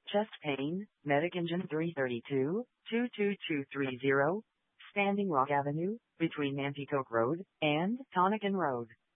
Chest pain, Medic Engine 332, 22230, Standing Rock Avenue, between Nanticoke Road and Tonican Road.